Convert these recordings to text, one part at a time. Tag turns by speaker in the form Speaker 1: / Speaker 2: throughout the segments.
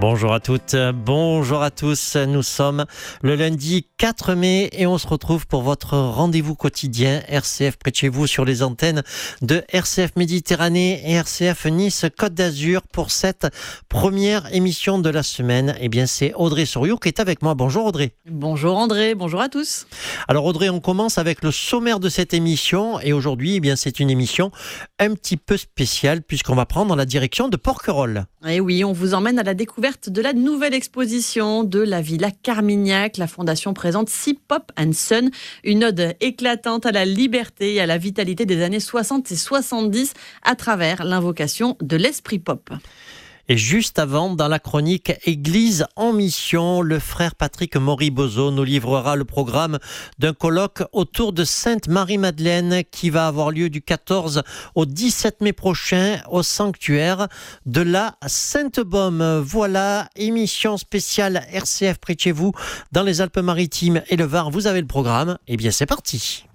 Speaker 1: Bonjour à toutes, bonjour à tous. Nous sommes le lundi 4 mai et on se retrouve pour votre rendez-vous quotidien RCF près de chez vous sur les antennes de RCF Méditerranée et RCF Nice Côte d'Azur pour cette première émission de la semaine. Eh bien, c'est Audrey Souriou qui est avec moi. Bonjour Audrey.
Speaker 2: Bonjour André, bonjour à tous.
Speaker 1: Alors Audrey, on commence avec le sommaire de cette émission et aujourd'hui, eh bien, c'est une émission un petit peu spéciale puisqu'on va prendre la direction de Porquerolles.
Speaker 2: Et oui, on vous emmène à la découverte de la nouvelle exposition de la Villa Carmignac. La Fondation présente Sea Pop and Sun, une ode éclatante à la liberté et à la vitalité des années 60 et 70 à travers l'invocation de l'esprit pop.
Speaker 1: Et juste avant, dans la chronique Église en mission, le frère Patrick Moribozo nous livrera le programme d'un colloque autour de Sainte Marie-Madeleine qui va avoir lieu du 14 au 17 mai prochain au sanctuaire de la Sainte-Baume. Voilà, émission spéciale RCF près de chez vous dans les Alpes-Maritimes et le Var. Vous avez le programme. Eh bien, c'est parti.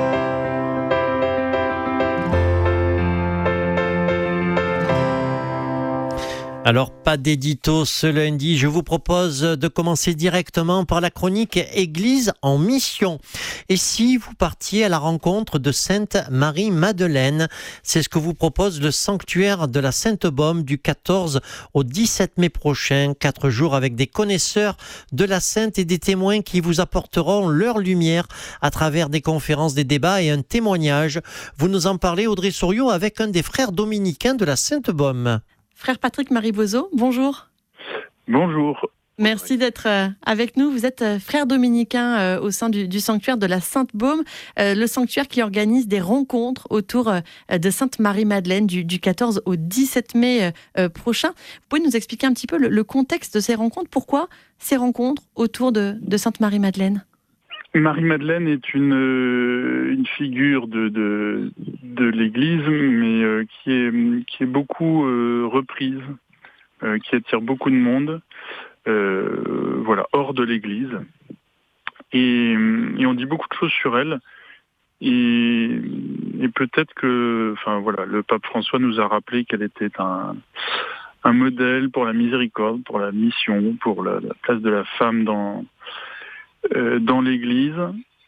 Speaker 1: Alors, pas d'édito ce lundi. Je vous propose de commencer directement par la chronique Église en mission. Et si vous partiez à la rencontre de Sainte Marie-Madeleine, c'est ce que vous propose le sanctuaire de la Sainte-Baume du 14 au 17 mai prochain. 4 jours avec des connaisseurs de la Sainte et des témoins qui vous apporteront leur lumière à travers des conférences, des débats et un témoignage. Vous nous en parlez, Audrey Souriau, avec un des frères dominicains de la Sainte-Baume.
Speaker 2: Frère Patrick Moribozo, bonjour.
Speaker 3: Bonjour.
Speaker 2: Merci d'être avec nous. Vous êtes frère dominicain au sein du sanctuaire de la Sainte-Baume, le sanctuaire qui organise des rencontres autour de Sainte Marie-Madeleine du 14 au 17 mai prochain. Vous pouvez nous expliquer un petit peu le contexte de ces rencontres? Pourquoi ces rencontres autour de Sainte Marie-Madeleine?
Speaker 3: Marie-Madeleine est une figure de l'Église, mais qui est beaucoup reprise, qui attire beaucoup de monde, hors de l'Église. Et on dit beaucoup de choses sur elle. Et peut-être que, le pape François nous a rappelé qu'elle était un modèle pour la miséricorde, pour la mission, pour la place de la femme dans l'Église,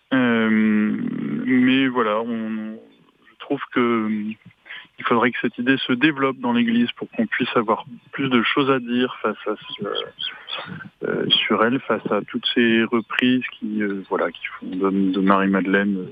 Speaker 3: mais voilà, je trouve que il faudrait que cette idée se développe dans l'Église pour qu'on puisse avoir plus de choses à dire sur elle, face à toutes ces reprises qui font de Marie-Madeleine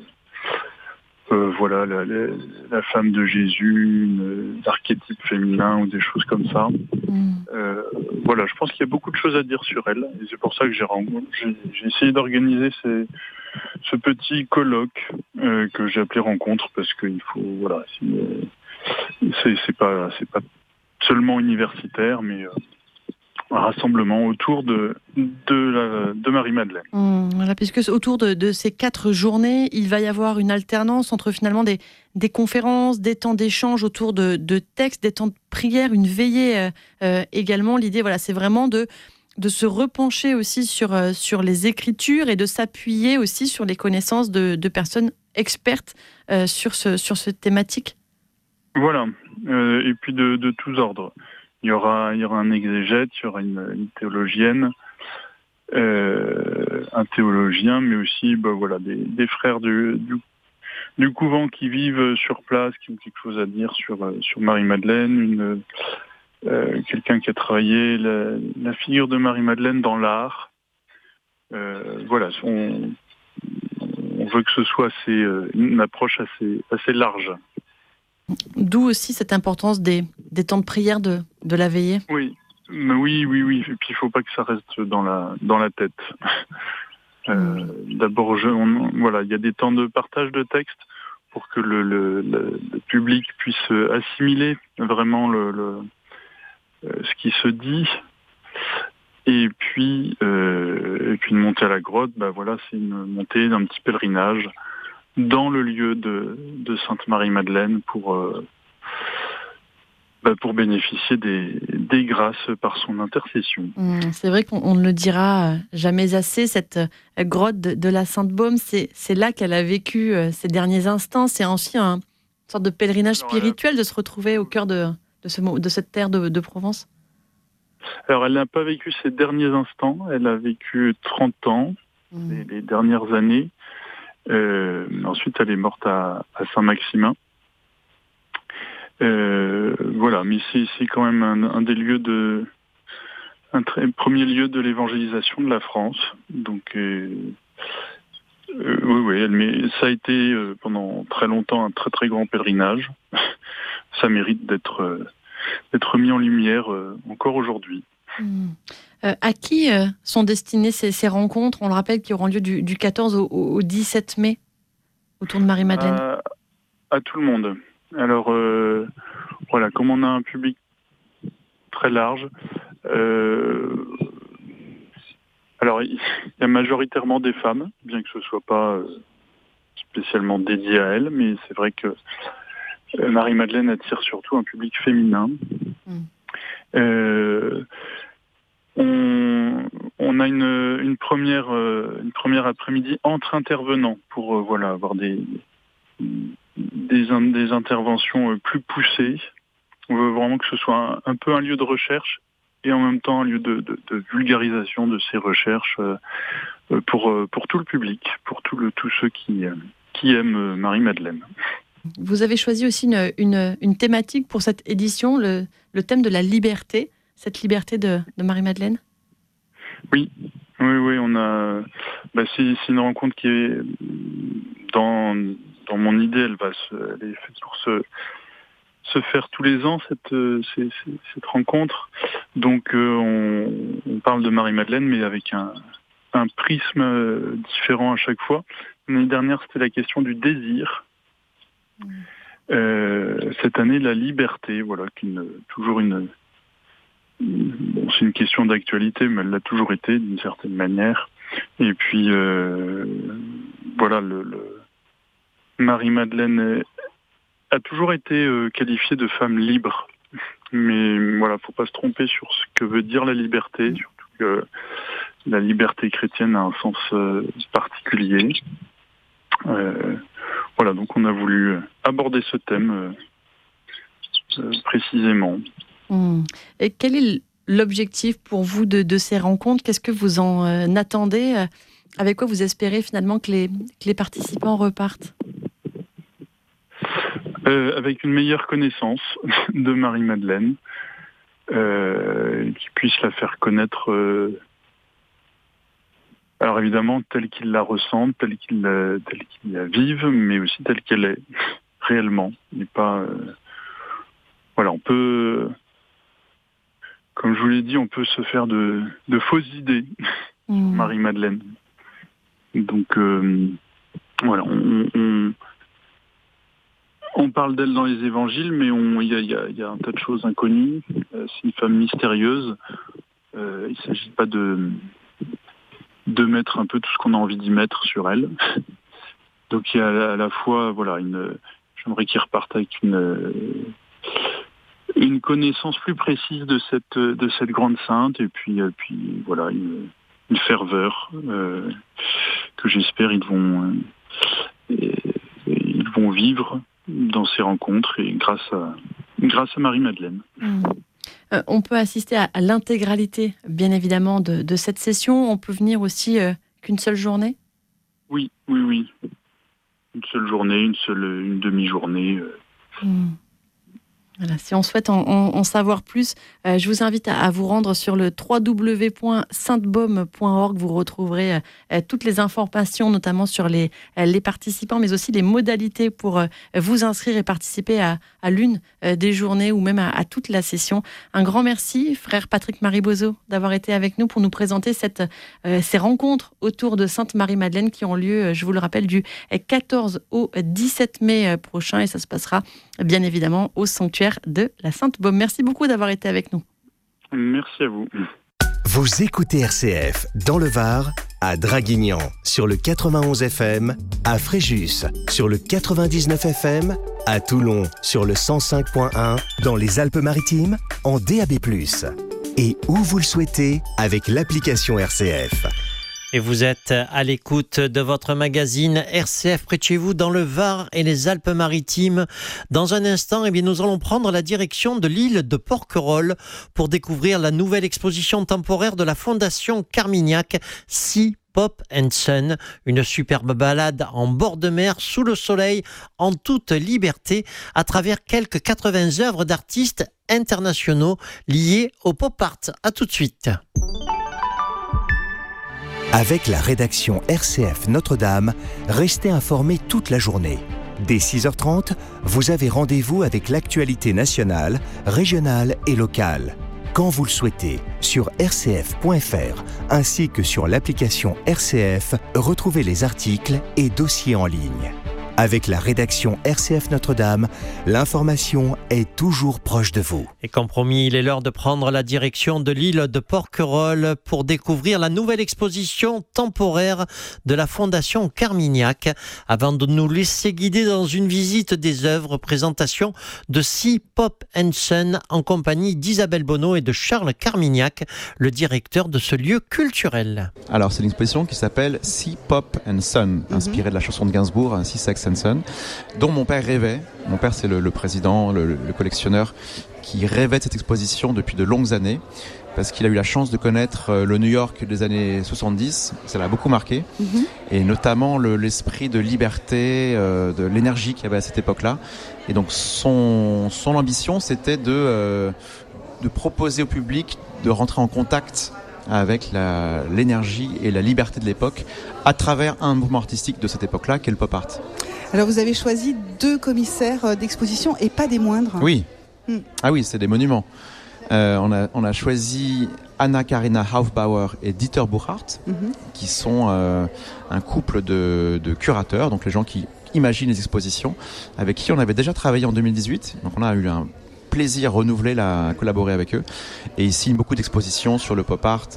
Speaker 3: la femme de Jésus, l'archétype féminin ou des choses comme ça. Je pense qu'il y a beaucoup de choses à dire sur elle. Et c'est pour ça que j'ai essayé d'organiser ce petit colloque que j'ai appelé rencontre, parce qu'il faut, c'est pas seulement universitaire, mais un rassemblement autour de Marie-Madeleine.
Speaker 2: Voilà, puisque autour de ces 4 journées, il va y avoir une alternance entre finalement des conférences, des temps d'échange autour de textes, des temps de prière, une veillée également. L'idée, c'est vraiment de se repencher aussi sur les Écritures et de s'appuyer aussi sur les connaissances de personnes expertes sur cette thématique.
Speaker 3: Voilà, et puis de tous ordres. Il y aura un exégète, il y aura une théologienne, un théologien, mais aussi des frères du couvent qui vivent sur place, qui ont quelque chose à dire sur Marie-Madeleine, quelqu'un qui a travaillé la figure de Marie-Madeleine dans l'art. On veut que ce soit une approche assez large.
Speaker 2: D'où aussi cette importance des temps de prière de la veillée.
Speaker 3: Oui. Et puis il ne faut pas que ça reste dans la tête. D'abord, il y a des temps de partage de textes pour que le public puisse assimiler vraiment ce qui se dit. Et puis une montée à la grotte, c'est une montée d'un petit pèlerinage dans le lieu de Sainte Marie-Madeleine pour bénéficier des grâces par son intercession.
Speaker 2: C'est vrai qu'on ne le dira jamais assez, cette grotte de la Sainte-Baume, c'est là qu'elle a vécu ses derniers instants. C'est aussi une sorte de pèlerinage spirituel de se retrouver au cœur de cette terre de Provence.
Speaker 3: Alors, elle n'a pas vécu ses derniers instants. Elle a vécu 30 ans, les dernières années. Ensuite, elle est morte à Saint-Maximin. Voilà, mais c'est quand même un des lieux premier lieu de l'évangélisation de la France. Donc, oui, mais ça a été pendant très longtemps un très très grand pèlerinage. Ça mérite d'être mis en lumière encore aujourd'hui.
Speaker 2: À qui sont destinées ces rencontres, on le rappelle, qui auront lieu du 14 au 17 mai autour de Marie-Madeleine?
Speaker 3: À tout le monde. Alors, voilà, comme on a un public très large, alors il y a majoritairement des femmes, bien que ce ne soit pas spécialement dédié à elles, mais c'est vrai que Marie-Madeleine attire surtout un public féminin. On a une première après-midi entre intervenants pour avoir des interventions plus poussées. On veut vraiment que ce soit un peu un lieu de recherche et en même temps un lieu de vulgarisation de ces recherches pour tout le public, pour tous ceux qui aiment Marie-Madeleine.
Speaker 2: Vous avez choisi aussi une thématique pour cette édition, le thème de la liberté, cette liberté de Marie-Madeleine. Oui,
Speaker 3: on a. C'est une rencontre qui est dans mon idée, elle est faite pour se faire tous les ans cette rencontre. Donc on parle de Marie-Madeleine, mais avec un prisme différent à chaque fois. L'année dernière, c'était la question du désir. Cette année, la liberté, qui toujours c'est une question d'actualité, mais elle l'a toujours été d'une certaine manière. Et puis Marie-Madeleine a toujours été qualifiée de femme libre. Mais faut pas se tromper sur ce que veut dire la liberté, surtout que la liberté chrétienne a un sens particulier. Donc on a voulu aborder ce thème précisément.
Speaker 2: Et quel est l'objectif pour vous de ces rencontres? Qu'est-ce que vous en attendez? Avec quoi vous espérez finalement que les participants repartent?
Speaker 3: Avec une meilleure connaissance de Marie-Madeleine, qui puisse la faire connaître, alors évidemment telle qu'ils la ressentent, telle qu'ils la vivent, mais aussi telle qu'elle est réellement. Et pas, on peut, comme je vous l'ai dit, on peut se faire de fausses idées sur Marie-Madeleine. Donc on parle d'elle dans les évangiles, mais il y a un tas de choses inconnues. C'est une femme mystérieuse. Il ne s'agit pas de mettre un peu tout ce qu'on a envie d'y mettre sur elle. Donc il y a à la fois, j'aimerais qu'ils repartent avec une connaissance plus précise de cette grande sainte, et puis une ferveur que j'espère ils vont vivre dans ces rencontres, et grâce à Marie-Madeleine.
Speaker 2: On peut assister à l'intégralité, bien évidemment, de cette session. On peut venir aussi qu'une seule journée?
Speaker 3: Oui. Une seule journée, une demi-journée.
Speaker 2: Voilà, si on souhaite en savoir plus, je vous invite à vous rendre sur le www.saintebaume.org. Vous retrouverez toutes les informations, notamment sur les participants, mais aussi les modalités pour vous inscrire et participer à l'une des journées ou même à toute la session. Un grand merci, frère Patrick Maribozo, d'avoir été avec nous pour nous présenter ces rencontres autour de Sainte Marie-Madeleine qui ont lieu, je vous le rappelle, du 14 au 17 mai prochain, et ça se passera bien évidemment au sanctuaire de la Sainte-Baume. Merci beaucoup d'avoir été avec nous.
Speaker 3: Merci à vous.
Speaker 4: Vous écoutez RCF dans le Var, à Draguignan sur le 91 FM, à Fréjus sur le 99 FM, à Toulon sur le 105.1, dans les Alpes-Maritimes en DAB+, et où vous le souhaitez avec l'application RCF.
Speaker 1: Et vous êtes à l'écoute de votre magazine RCF près de chez vous dans le Var et les Alpes-Maritimes. Dans un instant, nous allons prendre la direction de l'île de Porquerolles pour découvrir la nouvelle exposition temporaire de la Fondation Carmignac, Sea Pop and Sun, une superbe balade en bord de mer sous le soleil en toute liberté à travers quelques 80 œuvres d'artistes internationaux liés au pop art. À tout de suite.
Speaker 4: Avec la rédaction RCF Notre-Dame, restez informés toute la journée. Dès 6h30, vous avez rendez-vous avec l'actualité nationale, régionale et locale. Quand vous le souhaitez, sur rcf.fr ainsi que sur l'application RCF, retrouvez les articles et dossiers en ligne. Avec la rédaction RCF Notre-Dame, l'information est toujours proche de vous.
Speaker 1: Et comme promis, il est l'heure de prendre la direction de l'île de Porquerolles pour découvrir la nouvelle exposition temporaire de la Fondation Carmignac. Avant de nous laisser guider dans une visite des œuvres, présentation de Sea Pop and Sun en compagnie d'Isabelle Bonneau et de Charles Carmignac, le directeur de ce lieu culturel.
Speaker 5: Alors c'est une exposition qui s'appelle Sea Pop and Sun, inspirée de la chanson de Gainsbourg, Sea Sex and Sun, dont mon père rêvait. Mon père, c'est le président, le collectionneur qui rêvait de cette exposition depuis de longues années, parce qu'il a eu la chance de connaître le New York des années 70. Ça l'a beaucoup marqué, et notamment l'esprit de liberté, de l'énergie qu'il y avait à cette époque-là. Et donc son ambition, c'était de proposer au public de rentrer en contact avec l'énergie et la liberté de l'époque à travers un mouvement artistique de cette époque-là, qui est le pop art.
Speaker 6: Alors vous avez choisi 2 commissaires d'exposition et pas des moindres.
Speaker 5: Oui. Ah oui, c'est des monuments. On a choisi Anna-Karina Hofbauer et Dieter Buchhardt, qui sont un couple de curateurs, donc les gens qui imaginent les expositions, avec qui on avait déjà travaillé en 2018. Donc on a eu un plaisir renouvelé à collaborer avec eux. Et ici, beaucoup d'expositions sur le pop art.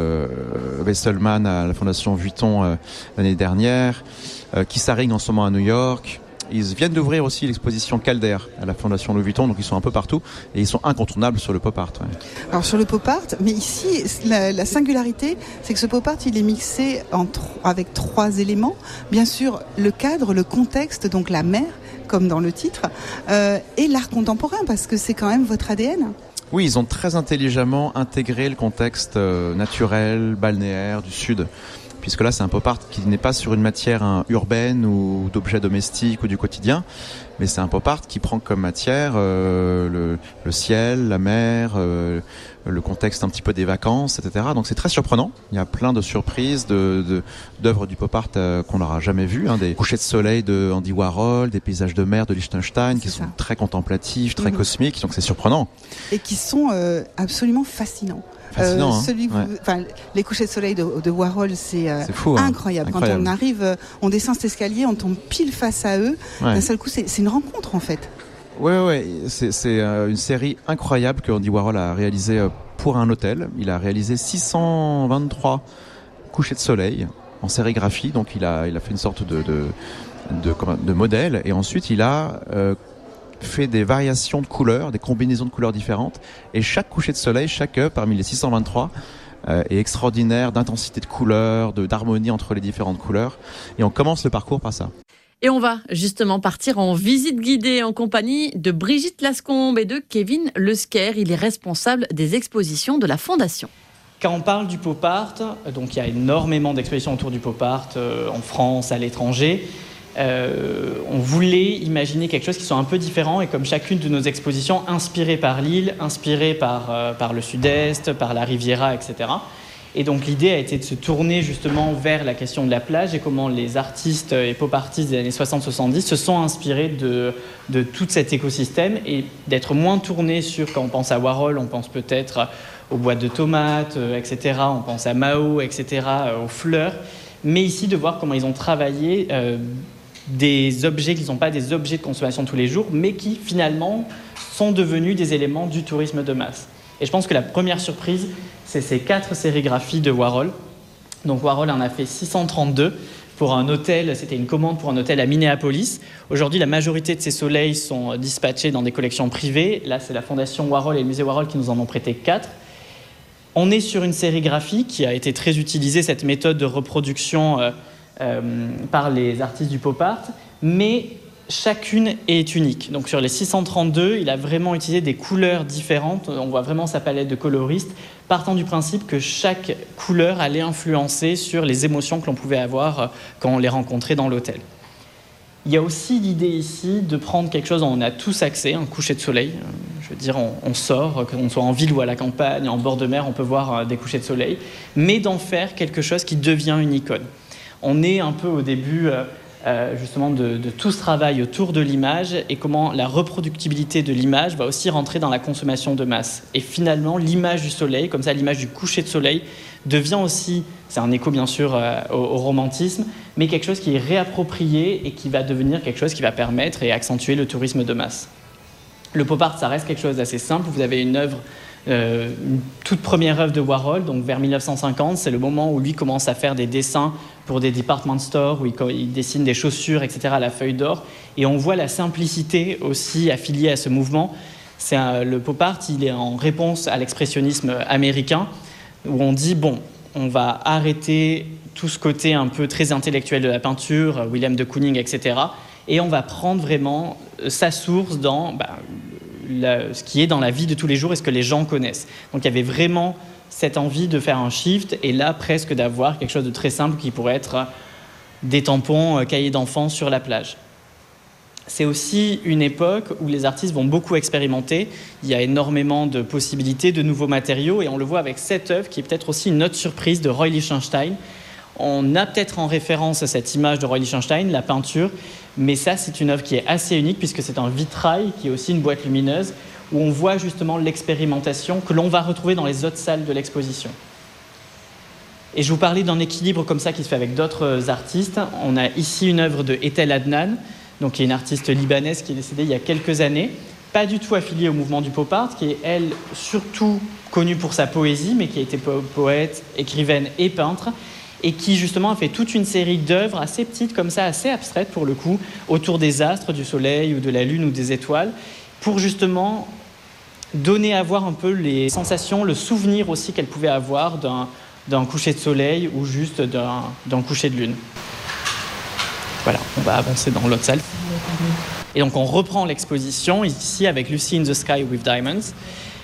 Speaker 5: Wesselman à la Fondation Vuitton l'année dernière, Kissaring en ce moment à New York. Ils viennent d'ouvrir aussi l'exposition Calder à la Fondation Louis Vuitton, donc ils sont un peu partout et ils sont incontournables sur le pop art. Ouais.
Speaker 6: Alors sur le pop art, mais ici la singularité, c'est que ce pop art il est mixé avec 3 éléments. Bien sûr, le cadre, le contexte, donc la mer, comme dans le titre, et l'art contemporain, parce que c'est quand même votre ADN.
Speaker 5: Oui, ils ont très intelligemment intégré le contexte naturel, balnéaire du Sud. Puisque là, c'est un pop art qui n'est pas sur une matière urbaine ou d'objets domestiques ou du quotidien, mais c'est un pop art qui prend comme matière le ciel, la mer, le contexte un petit peu des vacances, etc. Donc c'est très surprenant. Il y a plein de surprises d'œuvres du pop art qu'on n'aura jamais vues, des couchers de soleil de Andy Warhol, des paysages de mer de Liechtenstein qui sont très contemplatifs, très cosmiques, donc c'est surprenant.
Speaker 6: Et qui sont absolument fascinants. Les couchers de soleil de Warhol, c'est fou, incroyable. Quand on arrive, on descend cet escalier, on tombe pile face à eux. D'un seul coup, c'est une rencontre en fait.
Speaker 5: Ouais, c'est une série incroyable que Andy Warhol a réalisée pour un hôtel. Il a réalisé 623 couchers de soleil en sérigraphie, donc il a fait une sorte de modèle, et ensuite il a fait des variations de couleurs, des combinaisons de couleurs différentes, et chaque coucher de soleil, chaque œuvre parmi les 623 est extraordinaire d'intensité de couleurs, d'harmonie entre les différentes couleurs, et on commence le parcours par ça.
Speaker 2: Et on va justement partir en visite guidée en compagnie de Brigitte Lascombe et de Kevin Lesquer. Il est responsable des expositions de la Fondation.
Speaker 7: Quand on parle du pop art, donc il y a énormément d'expositions autour du pop art en France, à l'étranger. On voulait imaginer quelque chose qui soit un peu différent, et comme chacune de nos expositions, inspirée par l'île, inspirée par le sud-est, par la Riviera, etc. Et donc l'idée a été de se tourner justement vers la question de la plage et comment les artistes et pop artistes des années 60-70 se sont inspirés de tout cet écosystème, et d'être moins tournés sur, quand on pense à Warhol, on pense peut-être aux boîtes de tomates, etc. On pense à Mao, etc., aux fleurs. Mais ici, de voir comment ils ont travaillé des objets qui ne sont pas des objets de consommation de tous les jours, mais qui finalement sont devenus des éléments du tourisme de masse. Et je pense que la première surprise, c'est ces 4 sérigraphies de Warhol. Donc Warhol en a fait 632 pour un hôtel, c'était une commande pour un hôtel à Minneapolis. Aujourd'hui, la majorité de ces soleils sont dispatchés dans des collections privées. Là, c'est la Fondation Warhol et le musée Warhol qui nous en ont prêté 4. On est sur une série graphique qui a été très utilisée, cette méthode de reproduction par les artistes du pop art, mais chacune est unique. Donc sur les 632, il a vraiment utilisé des couleurs différentes. On voit vraiment sa palette de coloristes, partant du principe que chaque couleur allait influencer sur les émotions que l'on pouvait avoir quand on les rencontrait dans l'hôtel. Il y a aussi l'idée ici de prendre quelque chose dont on a tous accès, un coucher de soleil. Je veux dire, on sort, qu'on soit en ville ou à la campagne, en bord de mer, on peut voir des couchers de soleil, mais d'en faire quelque chose qui devient une icône. On est un peu au début justement de tout ce travail autour de l'image et comment la reproductibilité de l'image va aussi rentrer dans la consommation de masse. Et finalement, l'image du soleil, comme ça, l'image du coucher de soleil, devient aussi, c'est un écho bien sûr au romantisme, mais quelque chose qui est réapproprié et qui va devenir quelque chose qui va permettre et accentuer le tourisme de masse. Le pop art, ça reste quelque chose d'assez simple. Vous avez une œuvre, une toute première œuvre de Warhol, donc vers 1950, c'est le moment où lui commence à faire des dessins pour des department stores, où il dessine des chaussures, etc. à la feuille d'or. Et on voit la simplicité aussi affiliée à ce mouvement. Le pop art, il est en réponse à l'expressionnisme américain, où on dit, bon, on va arrêter tout ce côté un peu très intellectuel de la peinture, William de Kooning, etc., et on va prendre vraiment sa source dans ce qui est dans la vie de tous les jours et ce que les gens connaissent. Donc il y avait vraiment cette envie de faire un shift, et là presque d'avoir quelque chose de très simple qui pourrait être des tampons, cahiers d'enfants sur la plage. C'est aussi une époque où les artistes vont beaucoup expérimenter. Il y a énormément de possibilités, de nouveaux matériaux, et on le voit avec cette œuvre qui est peut-être aussi une autre surprise de Roy Lichtenstein. On a peut-être en référence cette image de Roy Lichtenstein, la peinture, mais ça c'est une œuvre qui est assez unique puisque c'est un vitrail qui est aussi une boîte lumineuse où on voit justement l'expérimentation que l'on va retrouver dans les autres salles de l'exposition. Et je vous parlais d'un équilibre comme ça qui se fait avec d'autres artistes. On a ici une œuvre de Ethel Adnan, donc qui est une artiste libanaise qui est décédée il y a quelques années, pas du tout affiliée au mouvement du pop art, qui est elle surtout connue pour sa poésie, mais qui a été poète, écrivaine et peintre, et qui justement a fait toute une série d'œuvres assez petites comme ça, assez abstraites pour le coup, autour des astres, du soleil ou de la lune ou des étoiles, pour justement donner à voir un peu les sensations, le souvenir aussi qu'elle pouvait avoir d'un coucher de soleil ou juste d'un coucher de lune. Voilà, on va avancer dans l'autre salle. Et donc on reprend l'exposition ici avec Lucy in the Sky with Diamonds,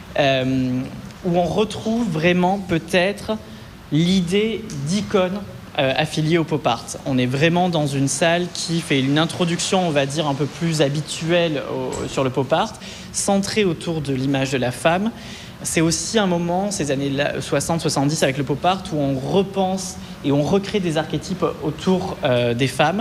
Speaker 7: où on retrouve vraiment peut-être l'idée d'icône affiliée au pop art. On est vraiment dans une salle qui fait une introduction, on va dire, un peu plus habituelle sur le pop art, centrée autour de l'image de la femme. C'est aussi un moment, ces années 60-70 avec le pop art, où on repense et on recrée des archétypes autour des femmes,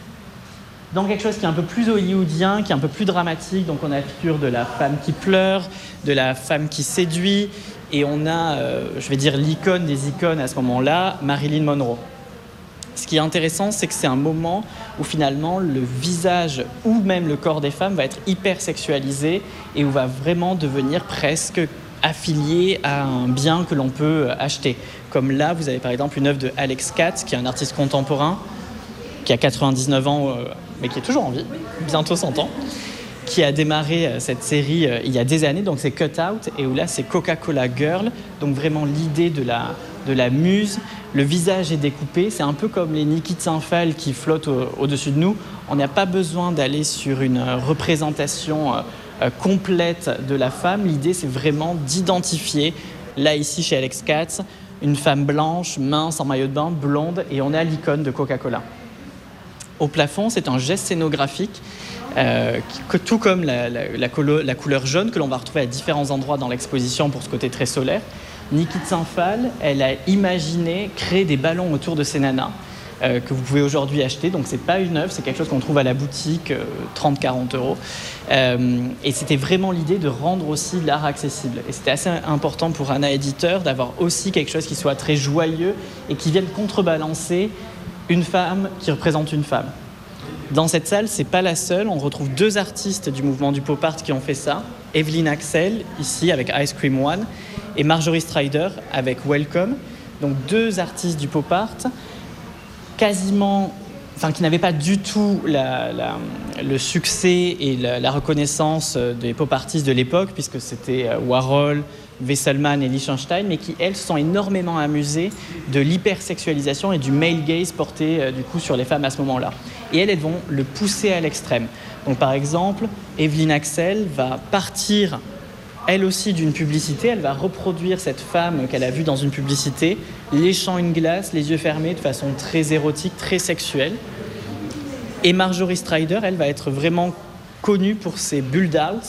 Speaker 7: dans quelque chose qui est un peu plus hollywoodien, qui est un peu plus dramatique. Donc on a la figure de la femme qui pleure, de la femme qui séduit, et on a, je vais dire, l'icône des icônes à ce moment-là, Marilyn Monroe. Ce qui est intéressant, c'est que c'est un moment où finalement le visage ou même le corps des femmes va être hyper sexualisé et où va vraiment devenir presque affilié à un bien que l'on peut acheter. Comme là, vous avez par exemple une œuvre de Alex Katz, qui est un artiste contemporain, qui a 99 ans, mais qui est toujours en vie, bientôt 100 ans, qui a démarré cette série il y a des années, donc c'est Cut Out, et où là c'est Coca-Cola Girl, donc vraiment l'idée de la muse. Le visage est découpé, c'est un peu comme les Niki de Saint-Phal qui flottent au-dessus de nous. On n'a pas besoin d'aller sur une représentation complète de la femme. L'idée, c'est vraiment d'identifier, là ici chez Alex Katz, une femme blanche, mince, en maillot de bain, blonde, et on a l'icône de Coca-Cola. Au plafond, c'est un geste scénographique, tout comme la couleur jaune que l'on va retrouver à différents endroits dans l'exposition pour ce côté très solaire. Niki de Saint-Phal, elle a imaginé créer des ballons autour de ces nanas que vous pouvez aujourd'hui acheter. Donc c'est pas une œuvre, c'est quelque chose qu'on trouve à la boutique, 30-40 euros. Et c'était vraiment l'idée de rendre aussi l'art accessible. Et c'était assez important pour Anna Éditeur d'avoir aussi quelque chose qui soit très joyeux et qui vienne contrebalancer une femme qui représente une femme. Dans cette salle, c'est pas la seule. On retrouve deux artistes du mouvement du pop art qui ont fait ça. Evelyn Axel, ici avec Ice Cream One, et Marjorie Strider avec Welcome. Donc deux artistes du pop art, qui n'avaient pas du tout le succès et la reconnaissance des pop artistes de l'époque, puisque c'était Warhol, Wesselmann et Lichtenstein, mais qui, elles, se sont énormément amusées de l'hypersexualisation et du male gaze porté du coup sur les femmes à ce moment-là. Et elles vont le pousser à l'extrême. Donc par exemple, Evelyn Axel va partir elle aussi d'une publicité, elle va reproduire cette femme qu'elle a vue dans une publicité, léchant une glace, les yeux fermés, de façon très érotique, très sexuelle. Et Marjorie Strider, elle va être vraiment connue pour ses build-out,